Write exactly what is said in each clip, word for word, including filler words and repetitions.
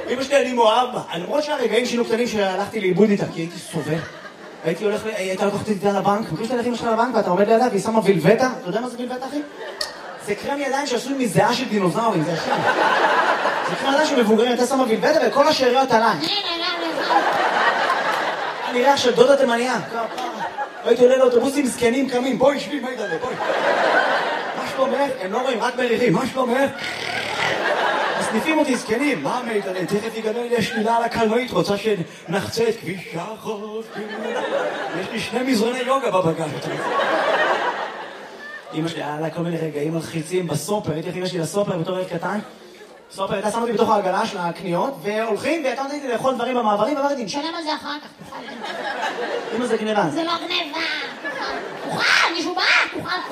אמא שלי אני מאוהב בה. למרות שהרגעים שינו קטנים שהלכתי לאיבוד איתה, כי הייתי סובל. הייתי הולך, הייתה לקוחת איתה לבנק, מרגיש שאתה הולך אמא שלך לבנק ואתה עומד לידה והיא שמה וילבטה. אתה יודע מה זה וילבטה, אחי? זה קרם ידיים שעשוי מזיעה של דינוזאורים, זה השם. זה קרם ידיים שמבוגרים, אתה שמה וילבטה וכל השאריות עליי. אני ריח של דודה תימניה. הייתי עולה לאוטובוסים זקנים קמים, בואי שבי, מה ידעלה, בואי. מה שלומך? הם לא רואים, רק מריחים, מה שלומך? מסניפים אותי זקנים, מה מידעלה? תכף יגדל לי השלילה על הקלנועית, רוצה שנחצה את כביש החוף. יש לי שני מזרוני יוגה בבגז. אמא שלי, היה לה כל מיני רגעים מלחיצים בסופר, הייתי הכי אמא שלי לסופר בתור ילד קטן. סופר הייתה שמה אותי בתוך העגלה של הקניות, והולכים, והייתה נותנת לי לאכול דברים במעברים, ואמרתי, נשלם על זה אחר כך, תוכל. אמא זה גניבה. זה לא גניבה, תוכל, מישהו בא, תוכל פה.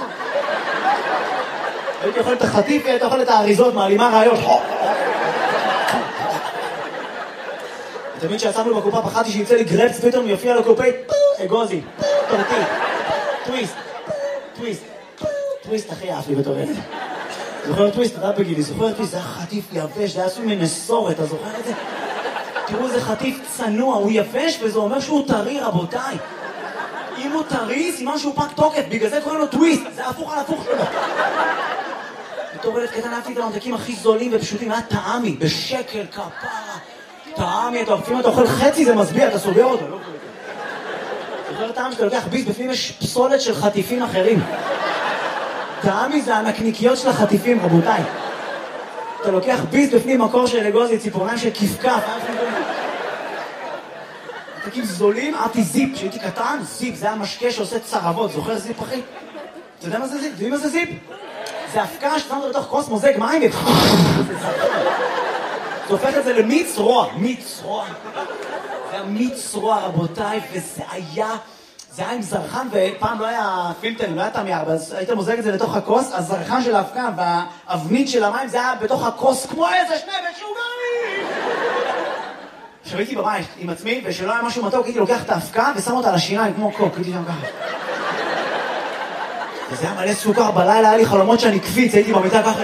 הייתי אוכל את החטיף, והייתי אוכל את האריזות, מעלימה רעיות. תמיד שעצמנו בקופה, פחדתי שיצא לי גרפס, פתאום יופיע לקופי, אגוזי, טורטי, טוויסט, טוויסט, טוויסט הכי אהב לי בתור ילד. זוכר טוויסט, אתה בגילי, זוכר טוויסט, זה היה חטיף יבש, זה היה עשוי מנסורת, אתה זוכר את זה? תראו, זה חטיף צנוע, הוא יבש וזה אומר שהוא טרי, רבותיי. אם הוא טרי, סימן שהוא פג תוקף, בגלל זה קוראים לו טוויסט, זה הפוך על הפוך שלו. בתור ילד קטן אהבתי את הממתקים הכי זולים ופשוטים, היה טעמי, בשקל, כפרה. טעמי, אתה אוכפים, אתה אוכל חצי, זה מסביע, אתה סוגר אותו, לא קוראים. זוכר טעם שאתה לוקח ביס, בפנים יש פסולת של חטיפים אחרים. טעמי זה הנקניקיות של החטיפים, רבותיי. אתה לוקח ביס בפנים מקור של אגוזי, ציפורניים של כפכף. ממתקים זולים, אהבתי זיפ, כשהייתי קטן, זיפ, זה היה משקה שעושה צרבות, זוכר זיפ אחי? אתה יודע מה זה זיפ? אתה יודע מה זה זיפ? זה הפקה ששמת בתוך כוס מוזג מים ו... זה הופך את זה למיץ רוע, מיץ רוע. זה היה מיץ רוע, רבותיי, וזה היה... זה היה עם זרחן, ופעם לא היה פילטרים, לא היה תמי ארבע, אז היית מוזג את זה לתוך הכוס, הזרחן של ההפקה והאבנית של המים, זה היה בתוך הכוס כמו איזה שני משוגעים! עכשיו הייתי בבית עם עצמי, ושלא היה משהו מתוק, הייתי לוקח את ההפקה ושם אותה על השיניים כמו קוק, הייתי שם ככה. וזה היה מלא סוכר, בלילה היה לי חלומות שאני קפיץ, הייתי במיטה ככה.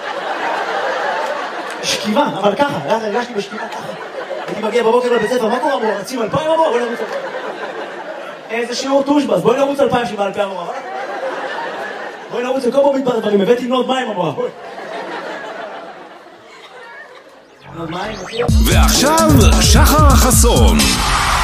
שכיבה, אבל ככה, הרגשתי בשכיבה ככה. הייתי מגיע בבוקר לבית ספר, מה קורה בו? רצים אלפיים הבוא, בואי נרוץ אלפיים. איזה שיעור טושבס, בואי נרוץ אלפיים שבעה אלפיים המורה. בואי נרוץ לכל בו מתבר דברים, הבאתי נוד מים המורה, בואי. נוד מים, ועכשיו, שחר החסון.